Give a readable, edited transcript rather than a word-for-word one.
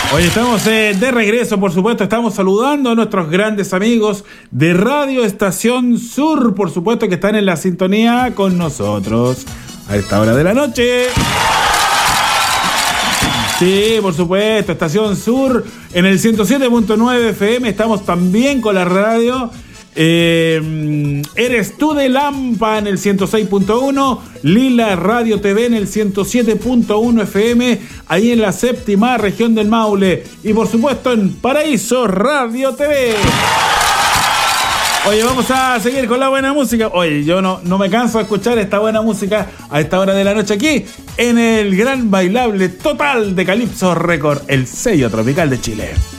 Hoy estamos de regreso, por supuesto, estamos saludando a nuestros grandes amigos de Radio Estación Sur, por supuesto que están en la sintonía con nosotros a esta hora de la noche. Sí, por supuesto, Estación Sur en el 107.9 FM, estamos también con la radio Eres tú de Lampa en el 106.1, Lila Radio TV en el 107.1 FM, ahí en la séptima región del Maule, y por supuesto en Paraíso Radio TV. Oye, vamos a seguir con la buena música. Oye, yo no me canso de escuchar esta buena música a esta hora de la noche aquí en el gran bailable total de Calypso Record, el sello tropical de Chile.